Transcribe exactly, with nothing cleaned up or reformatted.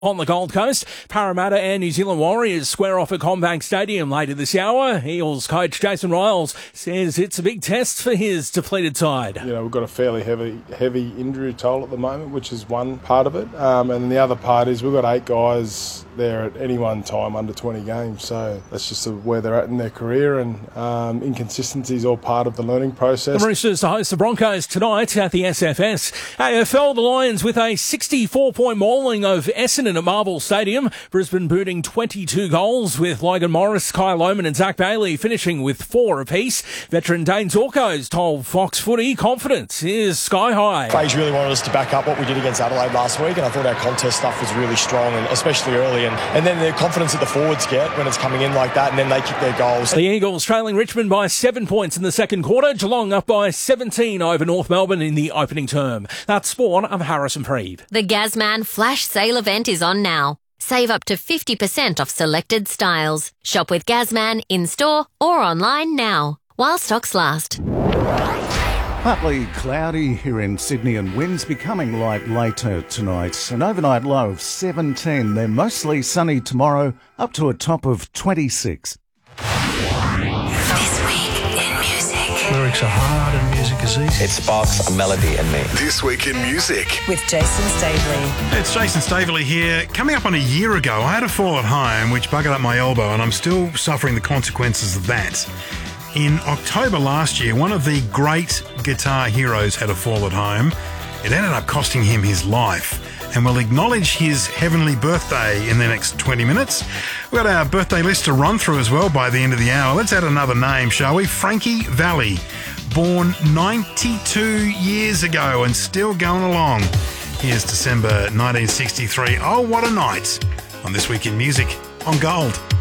On the Gold Coast, Parramatta and New Zealand Warriors square off at CommBank Stadium later this hour. Eels coach Jason Ryles says it's a big test for his depleted side. You know, we've got a fairly heavy heavy injury toll at the moment, which is one part of it. Um, and the other part is we've got eight guys there at any one time under twenty games. So that's just where they're at in their career, and um, inconsistency is all part of the learning process. The Roosters to host the Broncos tonight at the S F S. A F L, the Lions with a sixty-four point mauling of Essendon at Marvel Stadium. Brisbane booting twenty-two goals with Logan Morris, Kyle Lohmann and Zach Bailey finishing with four apiece. Veteran Dane Zorko's told Fox Footy confidence is sky high. Fraser really wanted us to back up what we did against Adelaide last week, and I thought our contest stuff was really strong, and especially early. And, and then the confidence that the forwards get when it's coming in like that, and then they kick their goals. The Eagles trailing Richmond by seven points in the second quarter. Geelong up by seventeen over North Melbourne in the opening term. That's Sport. I'm Harrison Preeve. The Gazman Flash Sale event is on now. Save up to fifty percent off selected styles. Shop with Gazman in-store or online now, while stocks last. Partly cloudy here in Sydney and winds becoming light later tonight. An overnight low of seventeen. Then mostly sunny tomorrow, up to a top of twenty-six. This week in music. Lyrics are hard and music is easy. It sparks a melody in me. This week in music. With Jason Staveley. It's Jason Staveley here. Coming up on a year ago, I had a fall at home which buggered up my elbow, and I'm still suffering the consequences of that. In October last year, one of the great guitar heroes had a fall at home. It ended up costing him his life. And we'll acknowledge his heavenly birthday in the next twenty minutes. We've got our birthday list to run through as well by the end of the hour. Let's add another name, shall we? Frankie Valli, born ninety-two years ago and still going along. Here's December nineteen sixty-three. Oh, what a night on This Week in Music on Gold.